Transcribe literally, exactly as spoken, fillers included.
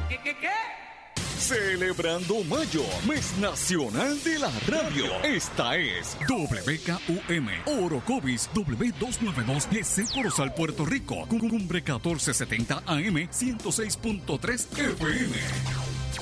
¿Qué, qué, qué? Celebrando Mayo, mes nacional de la radio. Esta es W K U M, Orocovis W doscientos noventa y dos, G C Corozal, Puerto Rico. Cumbre catorce setenta A M, ciento seis punto tres F M.